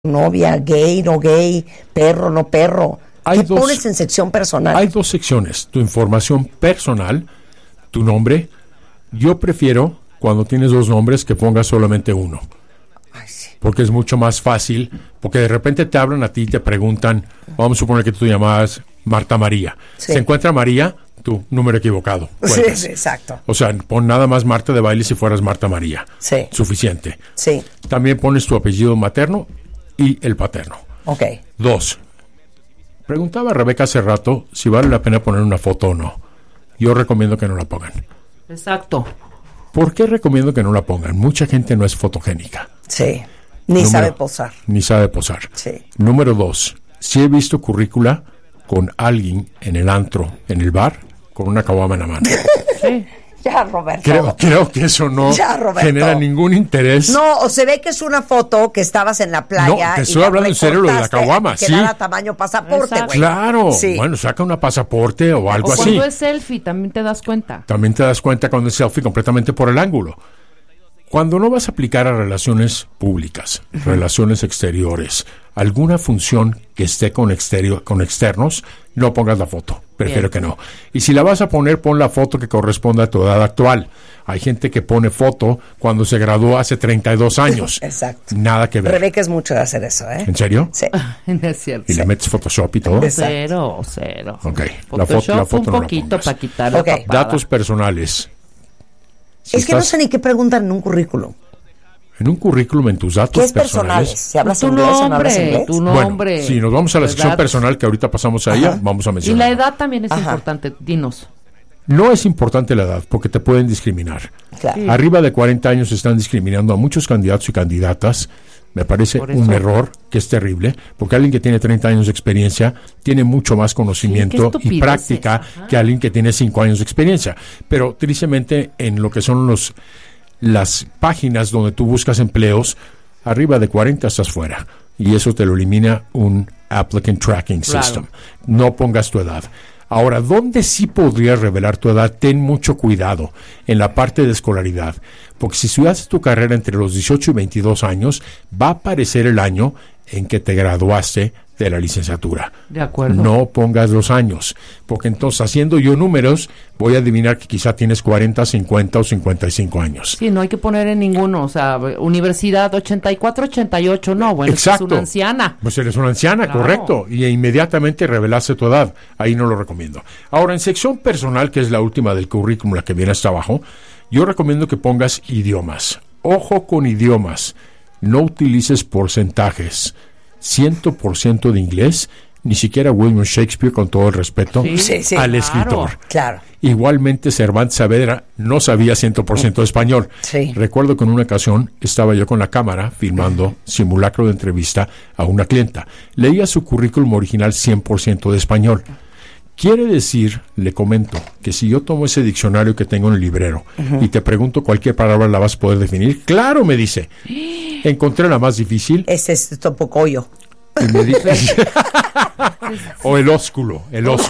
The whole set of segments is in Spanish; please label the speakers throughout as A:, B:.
A: novia, gay, no gay, perro, no perro. ¿Qué pones en sección personal?
B: Hay dos secciones. Tu información personal, tu nombre. Yo prefiero, cuando tienes dos nombres, que pongas solamente uno.
A: Ay, sí.
B: Porque es mucho más fácil. Porque de repente te hablan a ti y te preguntan, vamos a suponer que tú te llamabas Marta María.
A: Sí.
B: Se encuentra María, tu número equivocado.
A: Sí, sí, exacto.
B: O sea, pon nada más Marta de Baile si fueras Marta María.
A: Sí.
B: Suficiente.
A: Sí.
B: También pones tu apellido materno y el paterno.
A: Ok.
B: 2. Preguntaba a Rebeca hace rato si vale la pena poner una foto o no. Yo recomiendo que no la pongan.
C: Exacto.
B: ¿Por qué recomiendo que no la pongan? Mucha gente no es fotogénica.
A: Sí. Ni sabe posar.
B: Ni sabe posar.
A: Sí.
B: Número 2. Si he visto currícula con alguien en el antro, en el bar, con una caguama en la mano.
C: Sí.
A: Ya, Roberto.
B: Creo que eso no genera ningún interés.
A: No, o se ve que es una foto que estabas en la playa.
B: No, te estoy hablando en serio lo de la caguama,
A: que
B: sí.
A: da tamaño pasaporte, güey.
B: Claro.
A: Sí.
B: Bueno, saca una pasaporte o algo
C: O
B: así.
C: cuando es selfie, también te das cuenta.
B: También te das cuenta cuando es selfie completamente por el ángulo. Cuando no vas a aplicar a relaciones públicas, relaciones exteriores, alguna función que esté con externos, no pongas la foto. Prefiero que no. Y si la vas a poner, pon la foto que corresponda a tu edad actual. Hay gente que pone foto cuando se graduó hace 32 años.
A: Exacto.
B: Nada que ver.
A: Rebeca es mucho de hacer eso, ¿eh?
B: ¿En serio?
A: Sí.
C: No es cierto.
B: ¿Y le metes Photoshop y todo?
A: Exacto.
C: Cero.
B: Ok.
C: Photoshop
B: la foto
C: un
B: no la
C: poquito
B: pongas.
C: para quitar la
A: Ok.
C: papada.
B: Datos personales. Si
A: Es que no
B: estás
A: sé ni qué preguntan en un currículum.
B: en un currículum, en tus datos
A: ¿Qué es personales?
B: personales.
A: ¿Si hablas
C: Tu
A: inglés o no hablas
C: nombre,
A: inglés?
C: tu
B: Bueno,
C: nombre.
B: si nos vamos a la sección
C: edad.
B: personal, que ahorita pasamos a ella, vamos a
C: Y
B: mencionar.
C: la edad también es
A: Ajá.
C: importante, dinos.
B: No es importante la edad, porque te pueden discriminar.
A: Claro.
C: Sí.
B: Arriba de 40 años están discriminando a muchos candidatos y candidatas. Me parece
C: Por eso.
B: un error que es terrible, porque alguien que tiene 30 años de experiencia tiene mucho más conocimiento
C: qué
B: y
C: estupidez
B: práctica
C: es. Ajá.
B: que alguien que tiene 5 años de experiencia. Pero tristemente en lo que son las páginas donde tú buscas empleos, arriba de 40 estás fuera. Y eso te lo elimina un Applicant Tracking
C: Claro.
B: System. No pongas tu edad. Ahora, ¿dónde sí podrías revelar tu edad? Ten mucho cuidado en la parte de escolaridad, porque si estudiaste tu carrera entre los 18 y 22 años, va a aparecer el año en que te graduaste de la licenciatura.
C: De acuerdo.
B: No pongas los años, porque entonces haciendo yo números, voy a adivinar que quizá tienes 40, 50 o 55 años.
C: Sí, no hay que poner en ninguno. O sea, universidad 84, 88. No, bueno,
B: Exacto.
C: es una anciana.
B: Pues eres una anciana,
C: Claro.
B: correcto. Y inmediatamente revelaste tu edad. Ahí no lo recomiendo. Ahora, en sección personal, que es la última del currículum, la que viene hasta abajo, yo recomiendo que pongas idiomas. Ojo con idiomas. No utilices porcentajes. 100% de inglés. Ni siquiera William Shakespeare, con todo el respeto,
A: Sí, sí,
B: al
C: claro.
B: escritor.
A: Claro.
B: Igualmente, Cervantes Saavedra no sabía 100% español.
A: Sí.
B: Recuerdo que en una ocasión estaba yo con la cámara filmando simulacro de entrevista a una clienta. Leía su currículum original 100% de español. Quiere decir, le comento, que si yo tomo ese diccionario que tengo en el librero y te pregunto cualquier palabra, ¿la vas a poder definir? ¡Claro!, me dice. Encontré la más difícil
A: Ese es topocoyo.
B: y me dice... o el ósculo.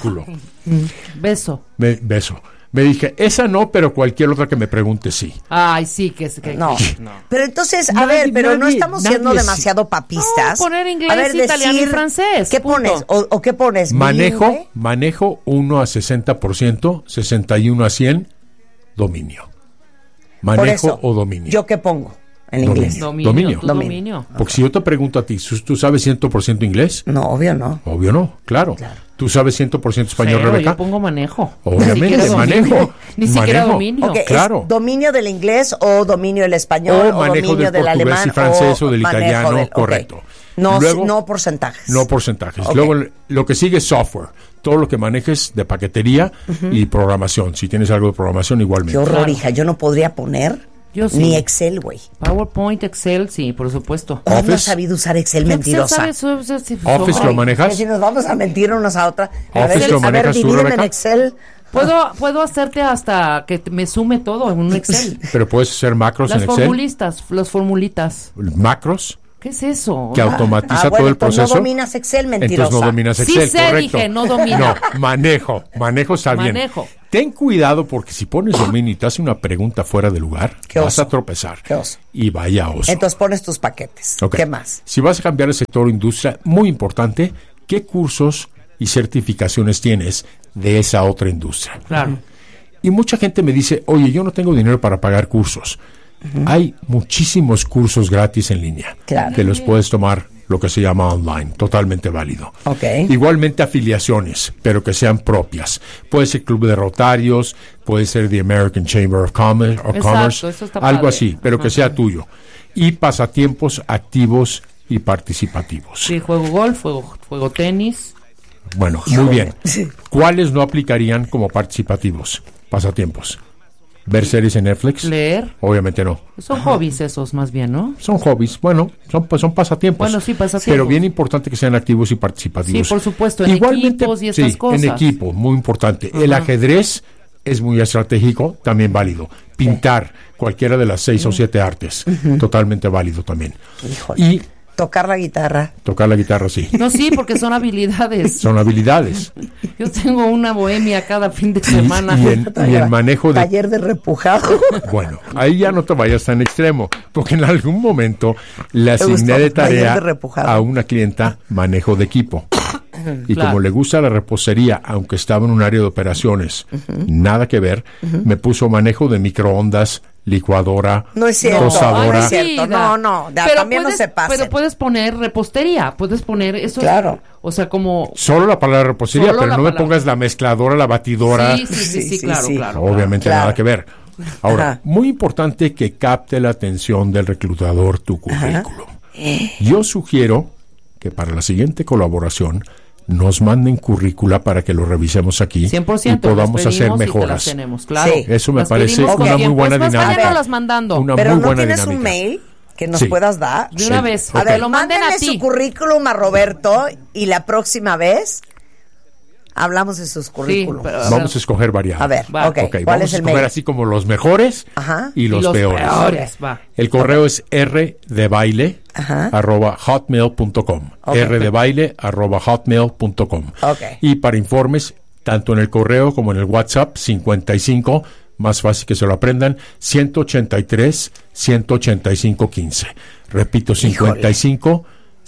C: Beso.
B: Beso. Me dije, esa no, pero cualquier otra que me pregunte sí.
C: Ay, sí, que
A: No.
C: no.
A: Pero entonces, a
B: Nadie-
A: ver, pero no
B: nadie-
A: estamos
B: nadie
A: siendo
B: sí.
A: demasiado papistas.
C: No, poner inglés,
A: A ver,
C: italiano y francés,
A: ¿Qué
C: punto.
A: pones? ¿O qué pones? ¿Bilingüe?
B: Manejo 1 a 60%, 61 a 100, dominio.
A: Por
B: Manejo
A: eso,
B: o dominio.
A: ¿yo qué pongo en
B: Dominio.
A: inglés?
C: Dominio. Tu
A: Dominio.
C: dominio.
B: Porque si yo te pregunto a ti, ¿tú sabes 100% inglés?
A: No, obvio no.
B: Obvio no, claro. ¿Tú sabes 100% español,
C: Cero,
B: Rebeca?
C: yo pongo manejo.
B: Obviamente,
C: Ni siquiera dominio.
B: manejo.
C: Ni siquiera
B: Manejo.
C: dominio.
A: Ok,
B: Claro.
A: ¿es dominio del inglés o dominio del español o,
B: manejo
A: dominio
B: del
A: del
B: portugués
A: alemán
B: y francés o del
A: manejo
B: italiano,
A: ok.
B: correcto.
A: No,
B: Luego-
A: no porcentajes.
B: No porcentajes.
A: Ok.
B: Luego, lo que sigue es software. Todo lo que manejes de paquetería y programación. Si tienes algo de programación, igualmente.
A: Qué horror,
C: Claro.
A: hija. Yo no podría poner
C: Yo sí.
A: ni Excel, güey.
C: PowerPoint, Excel, sí, por supuesto.
A: ¿Cuándo has
B: Office.
A: sabido usar Excel,
C: Excel,
A: mentirosa?
C: ¿sabes?
B: Office lo manejas.
A: Que si nos vamos a mentir unas a otras.
B: Office lo manejas tú,
A: dividen en
B: Rebeca.
A: Excel.
C: Puedo hacerte hasta que me sume todo en un Excel.
B: Pero puedes hacer macros
C: Las
B: en Excel.
C: las formulitas.
B: Macros
C: ¿Qué es eso?
B: que automatiza
A: bueno,
B: todo el
A: entonces
B: proceso.
A: no dominas Excel, mentirosa.
B: Entonces no dominas
C: Sí
B: Excel,
C: sé,
B: correcto.
C: dije, no domino.
B: No, manejo está bien.
C: Manejo.
B: Ten cuidado porque si pones dominio y te hace una pregunta fuera de lugar, vas a tropezar.
A: Qué oso.
B: Y vaya oso.
A: Entonces pones tus paquetes.
B: Okay.
A: ¿Qué más?
B: Si vas a cambiar el sector o industria, muy importante, ¿qué cursos y certificaciones tienes de esa otra industria?
C: Claro.
B: Y mucha gente me dice, oye, yo no tengo dinero para pagar cursos. Hay muchísimos cursos gratis en línea.
A: Claro.
B: Que los puedes tomar lo que se llama online, totalmente válido.
A: Okay.
B: Igualmente afiliaciones, pero que sean propias. Puede ser Club de Rotarios, puede ser the American Chamber of Commerce,
C: Exacto, eso está
B: algo
C: padre.
B: así, pero que sea tuyo. Y pasatiempos activos y participativos.
C: Sí, juego golf, juego tenis.
B: Bueno, muy bien. ¿Cuáles no aplicarían como participativos? Pasatiempos. ¿Ver series en Netflix?
C: Leer.
B: Obviamente no.
C: Son hobbies esos más bien, ¿no?
B: Son hobbies, bueno, son pasatiempos.
C: Bueno, sí, pasatiempos.
B: Pero bien importante que sean activos y participativos.
C: Sí, por supuesto, en equipos y estas cosas.
B: En equipo, muy importante. El ajedrez es muy estratégico, también válido. Pintar, cualquiera de las 6 o 7 artes, totalmente válido también.
A: Híjole.
B: Y
A: tocar la guitarra.
B: tocar la guitarra, sí.
C: No, sí, porque son habilidades.
B: Son habilidades.
C: Yo tengo una bohemia cada fin de semana.
B: Y el manejo de...
A: Taller de repujado.
B: Bueno, ahí ya no te vayas tan extremo, porque en algún momento le asigné de tarea a una clienta manejo de equipo. Y
C: Claro.
B: como le gusta la repostería, aunque estaba en un área de operaciones, nada que ver, me puso manejo de microondas, licuadora,
A: No es cierto.
B: tostadora.
A: No es cierto. No. También no se pasa.
C: Pero puedes poner repostería, puedes poner eso.
A: Claro.
C: O sea, como...
B: Solo la palabra repostería,
C: Solo
B: pero
C: la
B: no me
C: palabra.
B: pongas la mezcladora, la batidora.
C: Sí, claro,
A: sí.
C: claro.
B: Obviamente
A: Claro.
B: nada que ver. Ahora,
A: Ajá.
B: muy importante que capte la atención del reclutador tu currículum. Yo sugiero que para la siguiente colaboración nos manden currícula para que lo revisemos aquí
C: 100%.
B: y podamos
C: las
B: hacer
C: pedimos y te las
B: mejoras.
C: tenemos, claro.
A: Sí.
B: Eso me
C: Las
B: parece
C: pedimos con
B: una muy
C: tiempo.
B: buena
C: Es más,
B: dinámica.
C: mañana las mandando.
B: Una
A: Pero
B: muy
A: ¿no
B: buena
A: tienes
B: dinámica.
A: un mail que nos
B: Sí.
A: puedas dar?
C: De una vez.
A: A
B: Ok.
A: ver,
C: Lo manden a
A: mándenle
C: ti.
A: su currículum a Roberto y la próxima vez hablamos de sus currículums.
C: pero-
B: Vamos a escoger variados.
A: A ver,
C: Va.
A: ok.
B: Ok,
A: ¿Cuál
B: vamos
A: es
B: a
A: el
B: escoger
A: mail?
B: así como los mejores
A: Ajá.
B: y los peores.
C: Va.
B: El correo es rdebaile
A: Ajá.
B: @hotmail.com.
A: Ok.
B: rdebaile @hotmail.com.
A: Ok.
B: Y para informes, tanto en el correo como en el WhatsApp, 55, más fácil que se lo aprendan, 183 185 15. Repito, 55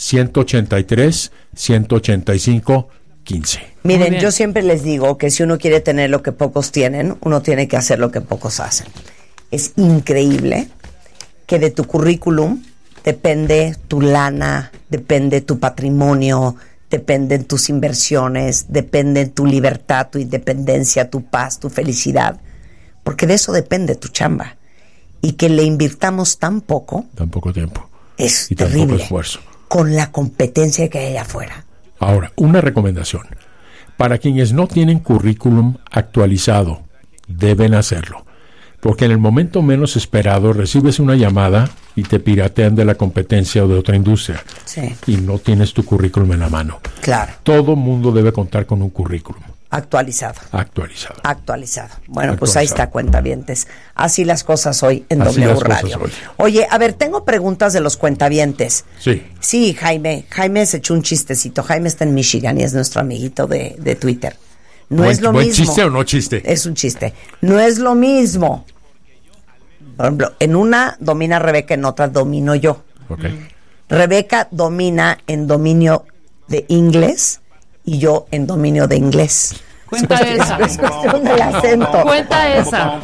B: 183 185 15.
C: Muy
A: Miren,
C: bien.
A: yo siempre les digo que si uno quiere tener lo que pocos tienen, uno tiene que hacer lo que pocos hacen. Es increíble que de tu currículum depende tu lana, depende tu patrimonio, dependen tus inversiones, depende tu libertad, tu independencia, tu paz, tu felicidad, porque de eso depende tu chamba. Y que le invirtamos tan poco
B: Tan poco tiempo.
A: es
B: Y tan
A: terrible,
B: poco esfuerzo.
A: con la competencia que hay allá afuera.
B: Ahora, una recomendación. Para quienes no tienen currículum actualizado, deben hacerlo. Porque en el momento menos esperado recibes una llamada y te piratean de la competencia o de otra industria.
A: Sí,
B: Y no tienes tu currículum en la mano.
A: claro.
B: Todo mundo debe contar con un currículum
A: Actualizado.
B: actualizado.
A: Bueno, pues ahí está, cuentavientes. Así las cosas hoy en
B: Así
A: W
B: las cosas
A: Radio.
B: hoy.
A: Oye, a ver, tengo preguntas de los cuentavientes.
B: Sí.
A: Sí, Jaime. Jaime se echó un chistecito. Jaime está en Michigan y es nuestro amiguito de Twitter. No es lo
B: ¿Buen
A: mismo.
B: chiste o no chiste?
A: Es un chiste. No es lo mismo. Por ejemplo, en una domina Rebeca, en otra domino yo.
B: Ok.
A: Rebeca domina en dominio de inglés y yo en dominio de inglés.
C: Cuenta esa.
A: Es cuestión del acento.
C: Cuenta esa.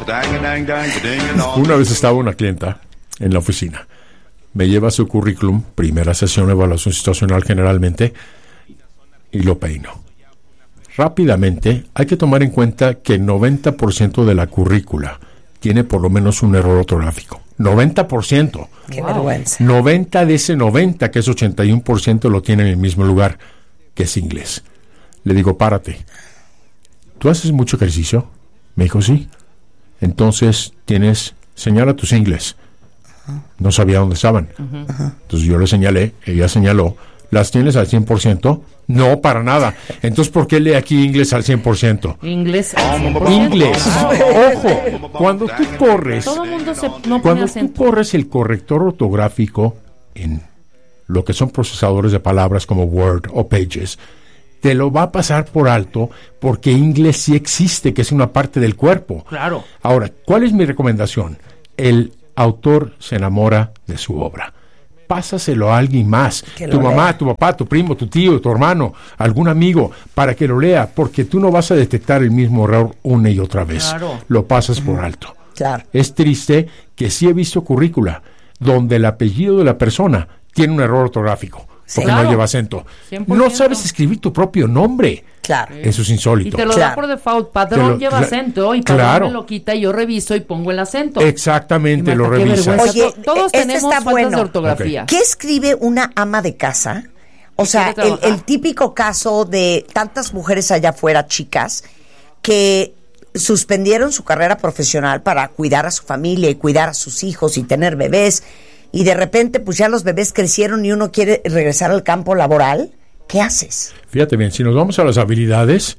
B: Una vez estaba una clienta en la oficina. Me lleva su currículum, primera sesión de evaluación situacional generalmente, y lo peino. Rápidamente, hay que tomar en cuenta que el 90% de la currícula tiene por lo menos un error ortográfico. 90%.
A: Qué
C: Wow.
A: vergüenza.
B: 90 de ese 90, que es 81%, lo tiene en el mismo lugar, que es inglés. Le digo, párate. ¿Tú haces mucho ejercicio? Me dijo, sí. Entonces, señala tus ingles. No sabía dónde estaban. Entonces yo le señalé, ella señaló, ¿las tienes al 100%? No, para nada. Entonces, ¿por qué lee aquí inglés al 100%?
C: Inglés. al 100%.
B: Inglés. Ojo, cuando tú corres,
C: Todo el mundo no pone
B: cuando tú
C: acento.
B: corres el corrector ortográfico en lo que son procesadores de palabras como Word o Pages, te lo va a pasar por alto porque inglés sí existe, que es una parte del cuerpo.
C: Claro.
B: Ahora, ¿cuál es mi recomendación? El autor se enamora de su obra. Pásaselo a alguien más, tu mamá, tu papá, tu primo, tu tío, tu hermano, algún amigo, para que lo lea, porque tú no vas a detectar el mismo error una y otra vez.
C: Claro.
B: Lo pasas por alto.
A: Claro.
B: Es triste que sí he visto currícula donde el apellido de la persona tiene un error ortográfico,
A: Sí.
B: porque
C: Claro.
B: no lleva acento.
C: 100%.
B: No sabes escribir tu propio nombre.
A: Claro.
B: Eso es
C: Y
B: insólito.
C: te lo
A: Claro.
C: da por default. Padrón
B: Te lo-
C: lleva
B: cla-
C: acento y padrón
B: claro.
C: me lo quita y yo reviso y pongo el acento.
B: Exactamente,
C: Y
B: lo
C: Marta, qué
B: revisas.
C: vergüenza.
A: Oye,
C: Todos
A: este
C: tenemos
A: está
C: faltas
A: bueno.
C: de ortografía.
A: ¿Qué escribe una ama de casa? O sea,
C: quiere trabajar.
A: el típico caso de tantas mujeres allá afuera, chicas, que suspendieron su carrera profesional para cuidar a su familia y cuidar a sus hijos y tener bebés, y de repente pues ya los bebés crecieron y uno quiere regresar al campo laboral. ¿Qué haces?
B: Fíjate bien, si nos vamos a las habilidades,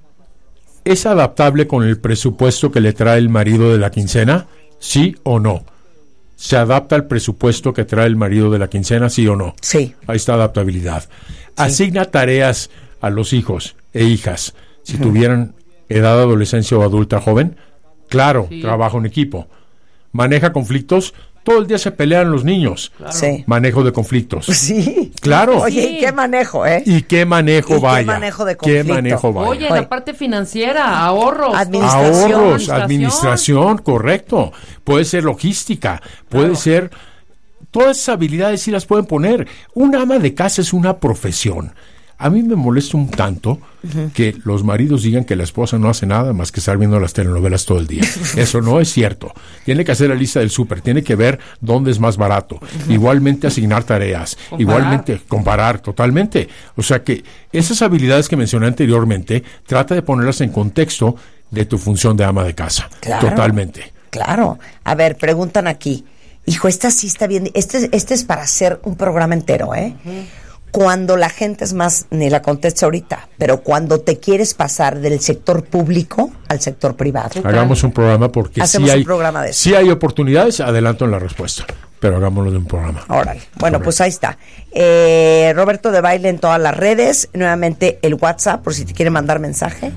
B: ¿es adaptable con el presupuesto que le trae el marido de la quincena? ¿Sí o no? ¿Se adapta al presupuesto que trae el marido de la quincena? ¿Sí o no?
A: Sí.
B: Ahí está adaptabilidad. Asigna tareas a los hijos e hijas. Si tuvieran edad de adolescencia o adulta joven, claro,
C: Sí.
B: trabaja en equipo. Maneja conflictos. Todo el día se pelean los niños.
C: Claro.
A: Sí.
B: Manejo de conflictos.
A: Sí.
B: Claro.
A: Oye,
C: Sí.
A: ¿y qué manejo, eh?
B: ¿Y qué manejo
A: ¿Y qué
B: vaya?
A: manejo de
B: ¿Qué
A: conflicto?
B: manejo vaya?
C: Oye,
A: Oye.
C: la parte financiera, ahorros.
A: Administración.
B: Ahorros, administración, correcto. Puede ser logística, puede
C: Claro.
B: ser... Todas esas habilidades sí las pueden poner. Una ama de casa es una profesión. A mí me molesta un tanto que los maridos digan que la esposa no hace nada más que estar viendo las telenovelas todo el día. Eso no es cierto. Tiene que hacer la lista del súper, tiene que ver dónde es más barato. Igualmente asignar tareas,
C: Comparar.
B: igualmente comparar totalmente. O sea que esas habilidades que mencioné anteriormente, trata de ponerlas en contexto de tu función de ama de casa.
A: Claro.
B: Totalmente.
A: Claro. A ver, preguntan aquí. Hijo, esta sí está bien. Este es para hacer un programa entero, ¿eh? Cuando la gente, es más, ni la contesta ahorita, pero cuando te quieres pasar del sector público al sector privado.
B: Hagamos un programa porque
A: Hacemos
B: sí hay,
A: un programa de eso.
B: sí hay oportunidades, adelanto en la respuesta, pero hagámoslo de un programa.
A: Órale. Bueno,
B: Correcto.
A: pues ahí está. Roberto de Baile en todas las redes. Nuevamente el WhatsApp, por si te quiere mandar mensaje.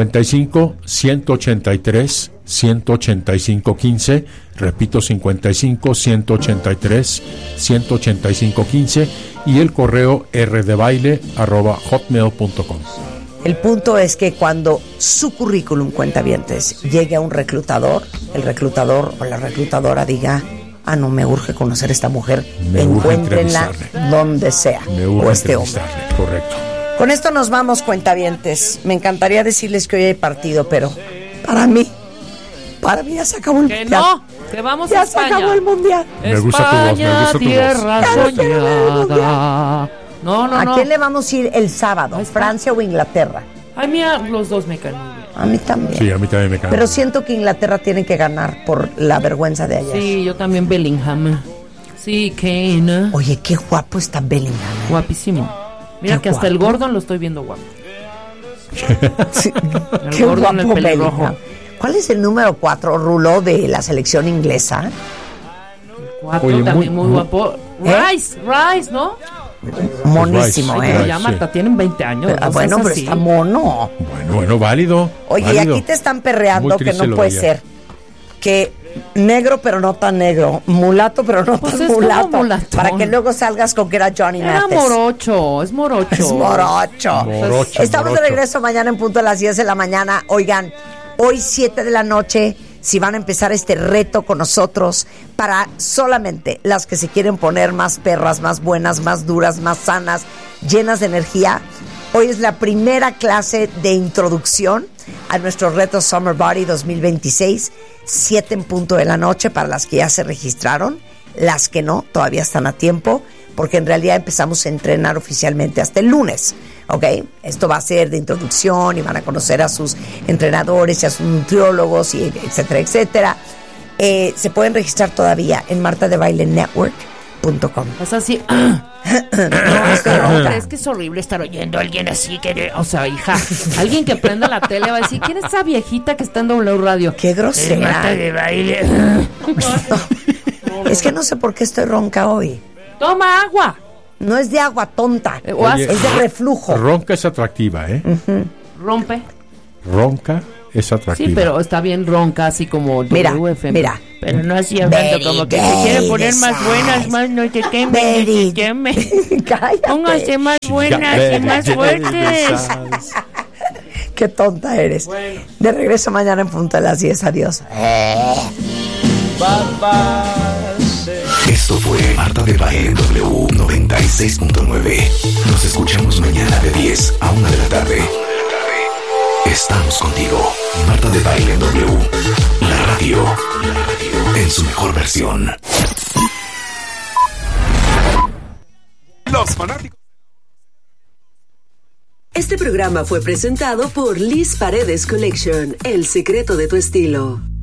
B: 55 183 185 15, repito, 55 183 185 15, y el correo rdebaile@hotmail.com.
A: El punto es que cuando su currículum, cuentavientes, llegue a un reclutador, el reclutador o la reclutadora diga: ah, no, me urge conocer a esta mujer,
B: Me urge
A: encuéntrenla
B: entrevistarle.
A: donde sea,
B: Me
A: o
B: urge
A: este hombre.
B: entrevistarle, correcto.
A: Con esto nos vamos, cuentavientes. Me encantaría decirles que hoy hay partido, pero para mí ya se acabó el
C: Que
A: mundial.
C: no, que vamos
A: Ya
C: a
A: se
C: España.
A: acabó el mundial.
B: Me gusta tu voz, me
C: España,
B: gusta tu voz.
C: tierra
A: Ya no quiero ver el
C: soñada. No, no,
A: ¿A
C: no.
A: quién le vamos a ir el sábado?
C: Ahí está.
A: ¿Francia o Inglaterra?
C: Ay, mira, los dos me caen muy bien.
A: A mí también.
B: Sí, a mí también me cae.
A: Pero siento que Inglaterra tiene que ganar por la vergüenza de ayer.
C: Sí, yo también Bellingham. Sí, Kane.
A: Oye, qué guapo está Bellingham. ¿eh?
C: Guapísimo. Mira
A: Qué
C: que hasta el
A: guapo.
C: Gordon lo estoy viendo guapo.
A: Sí,
C: El
A: qué
C: Gordon,
A: guapo
C: el pelirrojo.
A: Bellingham. ¿Cuál es el número 4, Rulo, de la selección inglesa?
C: Cuatro,
B: Oye,
C: también muy
B: muy-
C: guapo.
A: ¿Eh?
C: Rice, ¿no?
A: Monísimo,
B: Rice,
C: Pero
A: ¿eh?
C: ya,
B: sí.
C: Marta, tienen 20 años.
A: Ah,
C: no
A: bueno,
C: seas
A: pero
C: así.
A: está mono.
B: Bueno, válido.
A: Oye,
B: válido.
A: y aquí te están perreando
B: Muy
A: que
B: triste
A: no
B: lo
A: puede
B: de ella.
A: ser. Que negro pero no tan negro, mulato pero no
C: Pues
A: tan
C: es como
A: mulato.
C: mulatón.
A: Para que luego salgas con que era Johnny
C: Era
A: Mathis.
C: morocho, es morocho.
A: Es morocho.
B: Morocho,
A: Estamos de
B: morocho.
A: regreso mañana en punto a las 10 de la mañana. Oigan, hoy 7 de la noche, si van a empezar este reto con nosotros, para solamente las que se quieren poner más perras, más buenas, más duras, más sanas, llenas de energía. Hoy es la primera clase de introducción a nuestro reto Summer Body 2026, 7 en punto de la noche para las que ya se registraron. Las que no, todavía están a tiempo, porque en realidad empezamos a entrenar oficialmente hasta el lunes, ¿ok? Esto va a ser de introducción y van a conocer a sus entrenadores y a sus nutriólogos, y etcétera, etcétera. Se pueden registrar todavía en martadebailenetwork.com.
C: Es así.
A: No, estoy
C: No,
A: ronca.
C: es que es horrible estar oyendo a alguien así que, o sea, hija, alguien que prenda la tele va a decir, ¿quién es esa viejita que está en W Radio?
A: Qué grosera.
C: Marta de baile.
A: Es que no sé por qué estoy ronca hoy.
C: Toma agua.
A: No es de agua, tonta.
B: Oye,
A: es de reflujo.
B: Ronca es atractiva, ¿eh?
C: Rompe.
B: Ronca es atractiva.
C: Sí, pero está bien ronca, así como
A: Mira,
C: WFM.
A: mira.
C: Pero no así hablando como que se quiere poner más buenas, más no sé qué,
A: Cállate.
C: Póngase más buenas y más fuertes.
A: Qué tonta eres.
C: Bueno.
A: De regreso mañana en punto de las 10. Adiós.
D: Esto fue Marta de Baile W 96.9. Nos escuchamos mañana de 10 a 1 de la tarde. Estamos contigo. Marta de Baile W. La radio en su mejor versión.
E: Los fanáticos.
F: Este programa fue presentado por Liz Paredes Collection, el secreto de tu estilo.